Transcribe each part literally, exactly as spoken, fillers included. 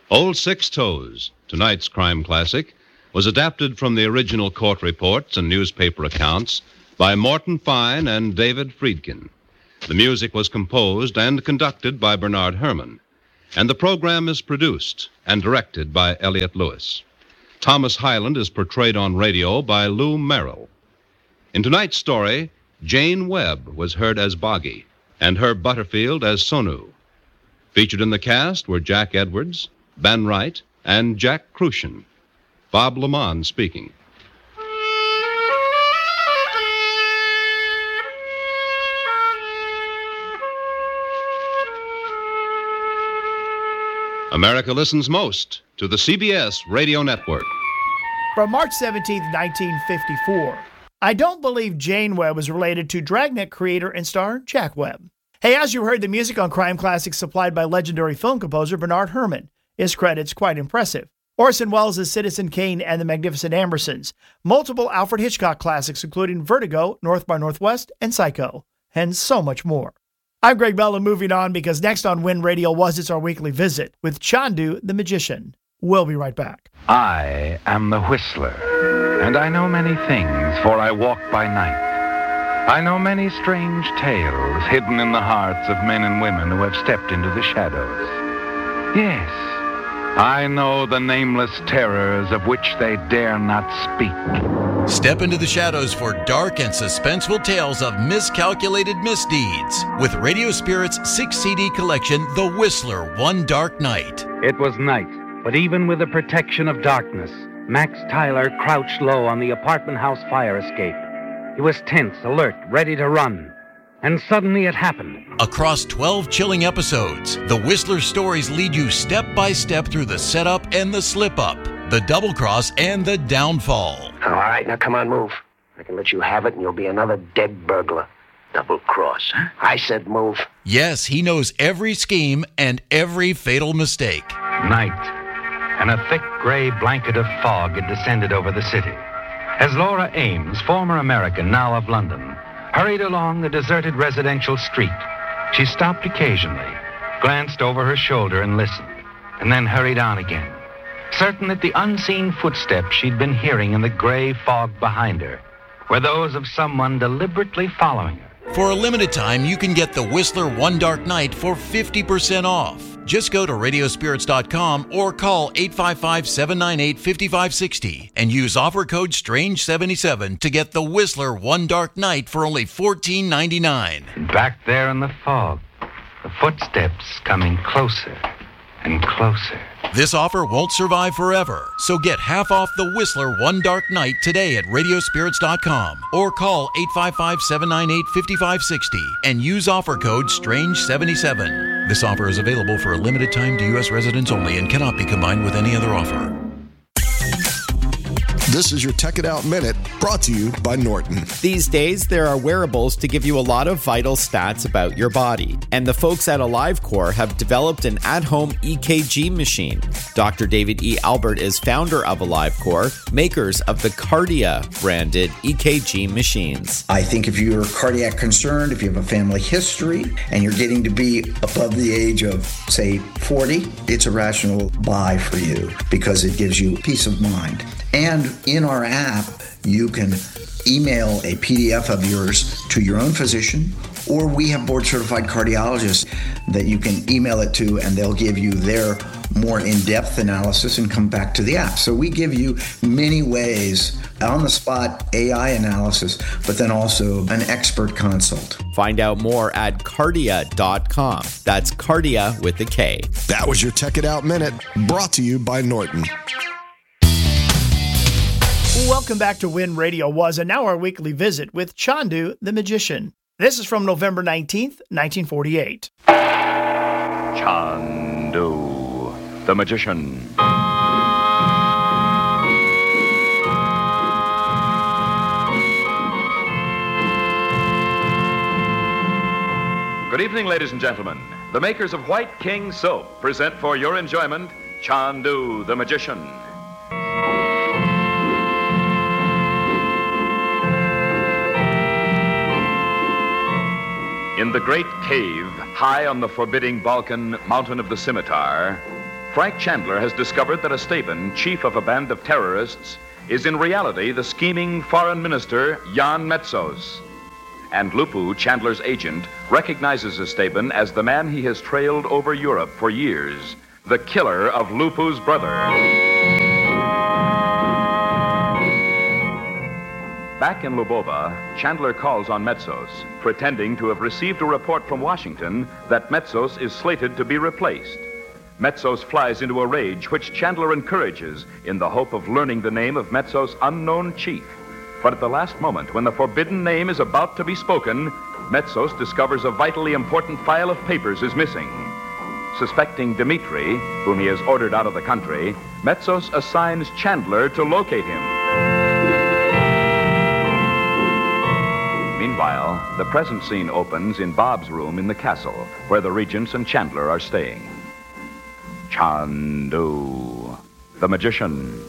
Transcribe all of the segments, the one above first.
Old Six Toes, tonight's crime classic, was adapted from the original court reports and newspaper accounts by Morton Fine and David Friedkin. The music was composed and conducted by Bernard Herrmann, and the program is produced and directed by Elliott Lewis. Thomas Hyland is portrayed on radio by Lou Merrill. In tonight's story, Jane Webb was heard as Boggy and Herb Butterfield as Sonu. Featured in the cast were Jack Edwards, Ben Wright, and Jack Crucian. Bob Lamont speaking. America listens most to the C B S Radio Network. From March seventeenth, nineteen fifty-four, I don't believe Jane Webb was related to Dragnet creator and star Jack Webb. Hey, as you heard, the music on Crime Classics supplied by legendary film composer Bernard Herrmann. His credits quite impressive. Orson Welles' Citizen Kane and the Magnificent Ambersons. Multiple Alfred Hitchcock classics including Vertigo, North by Northwest, and Psycho. And so much more. I'm Greg Bell, moving on because next on Win Radio Was It's our weekly visit with Chandu the Magician. We'll be right back. I am the Whistler, and I know many things, for I walk by night. I know many strange tales hidden in the hearts of men and women who have stepped into the shadows. Yes, I know the nameless terrors of which they dare not speak. Step into the shadows for dark and suspenseful tales of miscalculated misdeeds with Radio Spirit's six C D collection, The Whistler, One Dark Night. It was night, but even with the protection of darkness, Max Tyler crouched low on the apartment house fire escape. He was tense, alert, ready to run. And suddenly it happened. Across twelve chilling episodes, The Whistler stories lead you step by step through the setup and the slip-up, the double-cross and the downfall. All right, now come on, move. I can let you have it and you'll be another dead burglar. Double-cross, huh? I said move. Yes, he knows every scheme and every fatal mistake. Night, and a thick gray blanket of fog had descended over the city. As Laura Ames, former American, now of London, hurried along the deserted residential street, she stopped occasionally, glanced over her shoulder and listened, and then hurried on again, certain that the unseen footsteps she'd been hearing in the gray fog behind her were those of someone deliberately following her. For a limited time, you can get The Whistler One Dark Night for fifty percent off. Just go to radio spirits dot com or call eight five five, seven nine eight, five five six zero and use offer code strange seventy-seven to get The Whistler One Dark Night for only fourteen ninety-nine. Back there in the fog, the footsteps coming closer and closer. This offer won't survive forever, so get half off The Whistler One Dark Night today at radio spirits dot com or call eight five five, seven nine eight, five five six zero and use offer code strange seventy-seven. This offer is available for a limited time to U S residents only and cannot be combined with any other offer. This is your Tech It Out Minute, brought to you by Norton. These days, there are wearables to give you a lot of vital stats about your body. And the folks at AliveCor have developed an at-home E K G machine. Doctor David E. Albert is founder of AliveCor, makers of the Cardia branded E K G machines. I think if you're cardiac concerned, if you have a family history, and you're getting to be above the age of, say, forty, it's a rational buy for you because it gives you peace of mind. And in our app, you can email a P D F of yours to your own physician, or we have board-certified cardiologists that you can email it to, and they'll give you their more in-depth analysis and come back to the app. So we give you many ways, on-the-spot A I analysis, but then also an expert consult. Find out more at cardia dot com. That's Cardia with a K. That was your Tech It Out Minute, brought to you by Norton. Welcome back to Win Radio Was, and now our weekly visit with Chandu the Magician. This is from November nineteenth, nineteen forty-eight. Chandu the Magician. Good evening, ladies and gentlemen. The makers of White King Soap present for your enjoyment Chandu the Magician. In the great cave, high on the forbidding Balkan mountain of the Scimitar, Frank Chandler has discovered that Esteban, chief of a band of terrorists, is in reality the scheming foreign minister, Jan Metzos. And Lupu, Chandler's agent, recognizes Esteban as the man he has trailed over Europe for years, the killer of Lupu's brother. Back in Lubova, Chandler calls on Metzos, pretending to have received a report from Washington that Metzos is slated to be replaced. Metzos flies into a rage, which Chandler encourages in the hope of learning the name of Metzos' unknown chief. But at the last moment, when the forbidden name is about to be spoken, Metzos discovers a vitally important file of papers is missing. Suspecting Dmitri, whom he has ordered out of the country, Metzos assigns Chandler to locate him. Meanwhile, the present scene opens in Bob's room in the castle, where the regents and Chandler are staying. Chandu, the magician.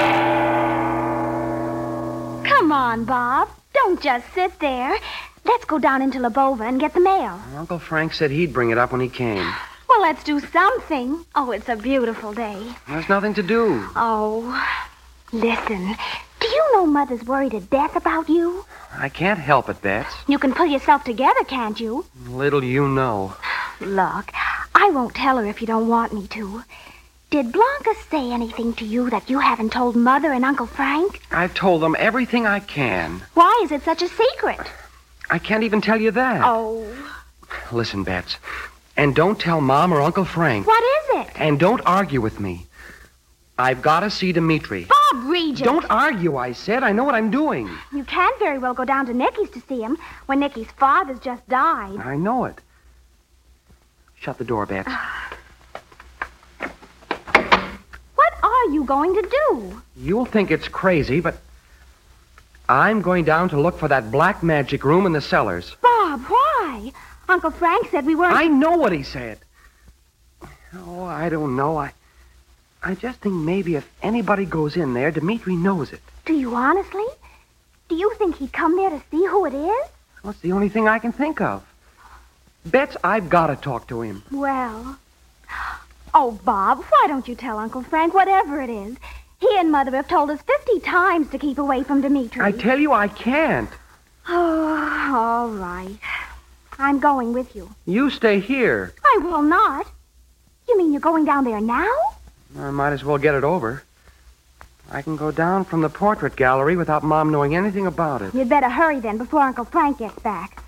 Come on, Bob. Don't just sit there. Let's go down into Lubova and get the mail. Uncle Frank said he'd bring it up when he came. Well, let's do something. Oh, it's a beautiful day. There's nothing to do. Oh, listen. Do you know Mother's worried to death about you? I can't help it, Bets. You can pull yourself together, can't you? Little you know. Look, I won't tell her if you don't want me to. Did Blanca say anything to you that you haven't told Mother and Uncle Frank? I've told them everything I can. Why is it such a secret? I can't even tell you that. Oh. Listen, Bets, and don't tell Mom or Uncle Frank. What is it? And don't argue with me. I've got to see Dmitri. Bob Regent! Don't argue, I said. I know what I'm doing. You can't very well go down to Nicky's to see him when Nicky's father's just died. I know it. Shut the door, Bets. What are you going to do? You'll think it's crazy, but I'm going down to look for that black magic room in the cellars. Bob, why? Uncle Frank said we weren't... I know what he said. Oh, I don't know. I I just think maybe if anybody goes in there, Dmitri knows it. Do you honestly? Do you think he'd come there to see who it is? Well, it's the only thing I can think of. Bets, I've got to talk to him. Well... Oh, Bob, why don't you tell Uncle Frank whatever it is? He and Mother have told us fifty times to keep away from Dmitri. I tell you, I can't. Oh, all right. I'm going with you. You stay here. I will not. You mean you're going down there now? I might as well get it over. I can go down from the portrait gallery without Mom knowing anything about it. You'd better hurry then before Uncle Frank gets back.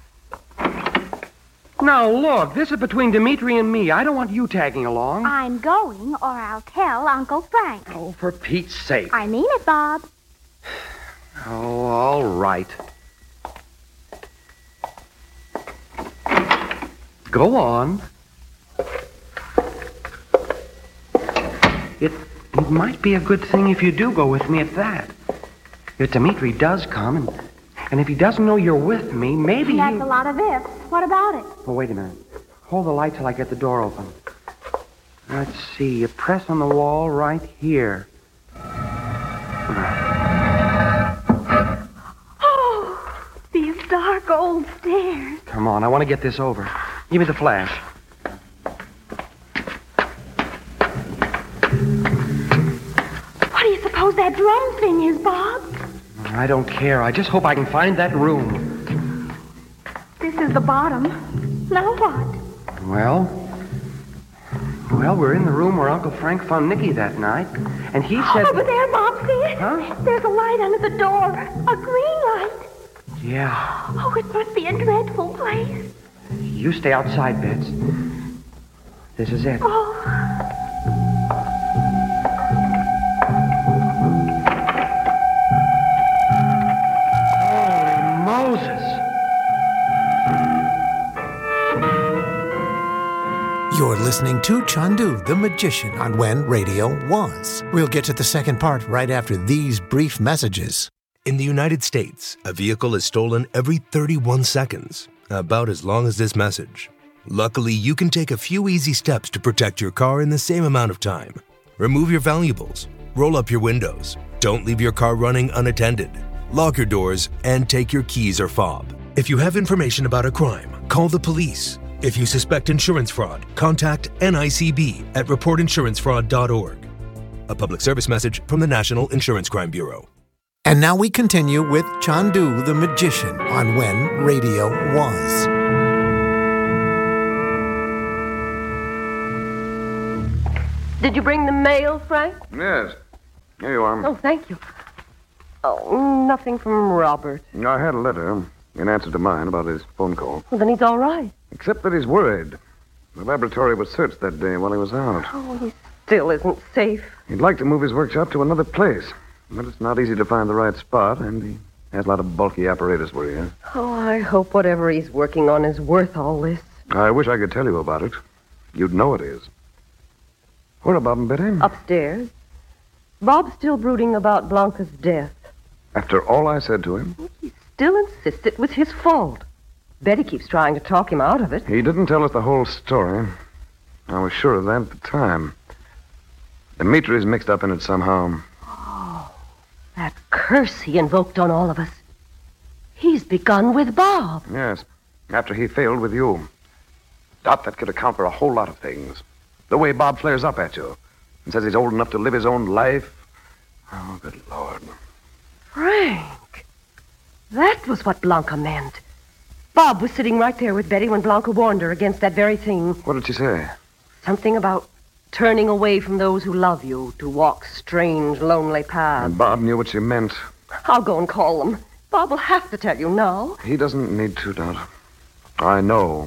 Now, look, this is between Dmitri and me. I don't want you tagging along. I'm going, or I'll tell Uncle Frank. Oh, for Pete's sake. I mean it, Bob. Oh, all right. Go on. It, it might be a good thing if you do go with me at that. If Dmitri does come, and, and if he doesn't know you're with me, maybe That's he... a lot of ifs. What about it? Oh, wait a minute. Hold the light till I get the door open. Let's see. You press on the wall right here. Oh, these dark old stairs. Come on, I want to get this over. Give me the flash. What do you suppose that drum thing is, Bob? I don't care. I just hope I can find that room. This is the bottom. Now what? Well, well, we're in the room where Uncle Frank found Nicky that night, and he said... Over there, Bob, see it? Huh? There's a light under the door. A green light. Yeah. Oh, it must be a dreadful place. You stay outside, Bets. This is it. Oh. Holy Moses. You're listening to Chandu, the Magician, on When Radio Was. We'll get to the second part right after these brief messages. In the United States, a vehicle is stolen every thirty-one seconds, about as long as this message. Luckily, you can take a few easy steps to protect your car in the same amount of time. Remove your valuables, roll up your windows, don't leave your car running unattended, lock your doors, and take your keys or fob. If you have information about a crime, call the police. If you suspect insurance fraud, contact N I C B at report insurance fraud dot org. A public service message from the National Insurance Crime Bureau. And now we continue with Chandu the Magician on When Radio Was. Did you bring the mail, Frank? Yes. Here you are. Oh, thank you. Oh, nothing from Robert. I had a letter in answer to mine about his phone call. Well, then he's all right. Except that he's worried. The laboratory was searched that day while he was out. Oh, he still isn't safe. He'd like to move his workshop to another place, but it's not easy to find the right spot, and he has a lot of bulky apparatus where he is. Oh, I hope whatever he's working on is worth all this. I wish I could tell you about it. You'd know it is. Where are Bob and Betty? Upstairs. Bob's still brooding about Blanca's death. After all I said to him? He still insists it was his fault. Betty keeps trying to talk him out of it. He didn't tell us the whole story. I was sure of that at the time. Dimitri's mixed up in it somehow. Oh, that curse he invoked on all of us. He's begun with Bob. Yes, after he failed with you. Dot, that could account for a whole lot of things. The way Bob flares up at you and says he's old enough to live his own life. Oh, good Lord. Frank, that was what Blanca meant. Bob was sitting right there with Betty when Blanca warned her against that very thing. What did she say? Something about turning away from those who love you to walk strange, lonely paths. And Bob knew what she meant. I'll go and call them. Bob will have to tell you now. He doesn't need to, Dot. I know.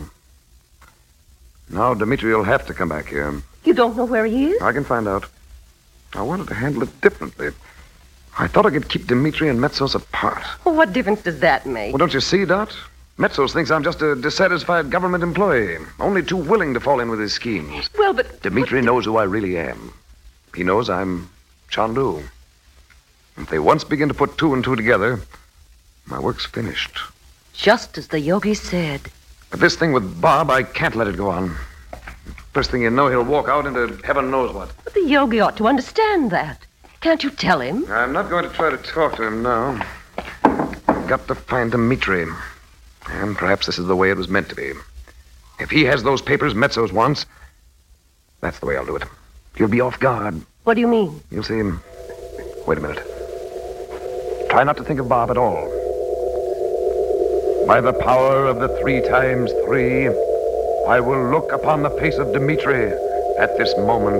Now Dimitri will have to come back here. You don't know where he is? I can find out. I wanted to handle it differently. I thought I could keep Dimitri and Metzos apart. Well, what difference does that make? Well, don't you see, Dot? Metzos thinks I'm just a dissatisfied government employee, only too willing to fall in with his schemes. Well, but... Dimitri but... knows who I really am. He knows I'm Chandu. If they once begin to put two and two together, my work's finished. Just as the yogi said. But this thing with Bob, I can't let it go on. First thing you know, he'll walk out into heaven knows what. But the yogi ought to understand that. Can't you tell him? I'm not going to try to talk to him now. I've got to find Dimitri. And perhaps this is the way it was meant to be. If he has those papers Metzos wants, that's the way I'll do it. You'll be off guard. What do you mean? You'll see him. Wait a minute. Try not to think of Bob at all. By the power of the three times three, I will look upon the face of Dimitri at this moment.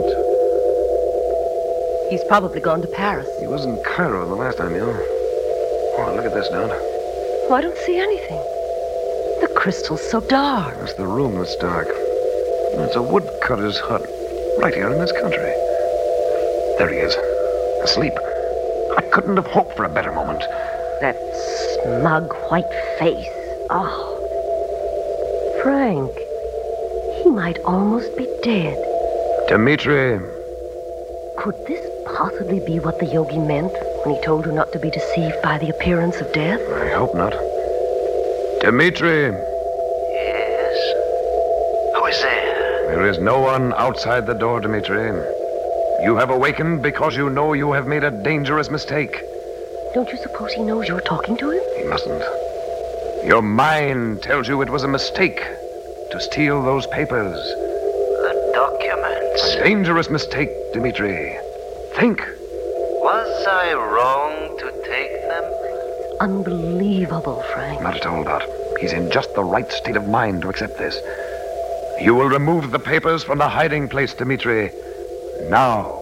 He's probably gone to Paris. He was in Cairo the last time, you know. Oh, look at this, Don. Oh, I don't see anything. The crystal's so dark. It's the room that's dark. It's a woodcutter's hut, right here in this country. There he is, asleep. I couldn't have hoped for a better moment. That smug white face. Oh. Frank, he might almost be dead. Dimitri. Could this possibly be what the yogi meant when he told her not to be deceived by the appearance of death? I hope not. Dimitri. Yes? Who is there? There is no one outside the door, Dimitri. You have awakened because you know you have made a dangerous mistake. Don't you suppose he knows you're talking to him? He mustn't. Your mind tells you it was a mistake to steal those papers. The documents. A dangerous mistake, Dimitri. Think. Was I wrong to take them? Unbelievable, Frank. Not at all, Dot. He's in just the right state of mind to accept this. You will remove the papers from the hiding place, Dimitri. Now.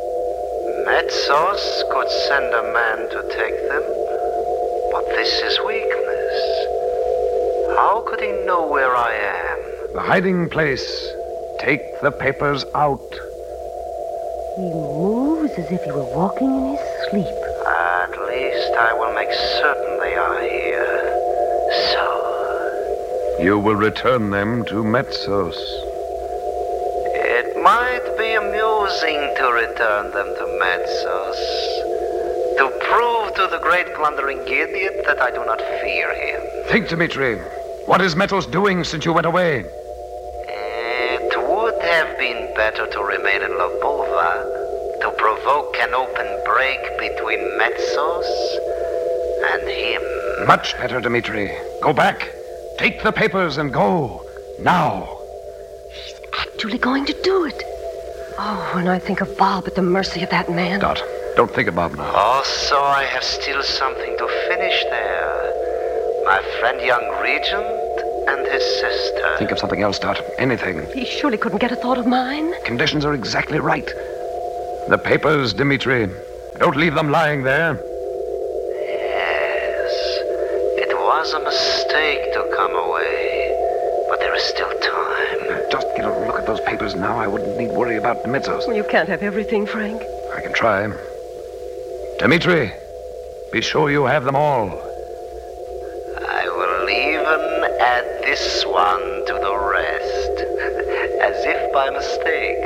Metzos could send a man to take them, but this is weakness. How could he know where I am? The hiding place. Take the papers out. He moves as if he were walking in his sleep. At least I will make certain they are here. So... You will return them to Metzos. It might be amusing to return them to Metzos. To prove to the great plundering idiot that I do not fear him. Think, Dimitri. What is Metzos doing since you went away? It would have been better to remain in Lobova, to provoke an open break between Metzos and him. Much better, Dimitri. Go back. Take the papers and go. Now. He's actually going to do it. Oh, when I think of Bob at the mercy of that man. Dot, don't think about now. Also, I have still something to finish there. My friend young Regent and his sister. Think of something else, Dot. Anything. He surely couldn't get a thought of mine. Conditions are exactly right. The papers, Dimitri. Don't leave them lying there. Yes. It was a mistake to come away. But there is still time. Just get a look at those papers now. I wouldn't need worry about the Metzos. Well, you can't have everything, Frank. I can try. Dimitri, be sure you have them all. I will even add this one to the rest. As if by mistake.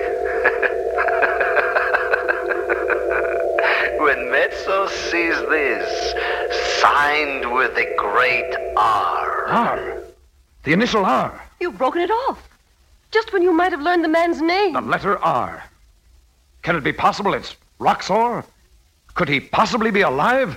When Metzos sees this, signed with the great R. R? The initial R? You've broken it off. Just when you might have learned the man's name. The letter R. Can it be possible it's Roxor? Could he possibly be alive?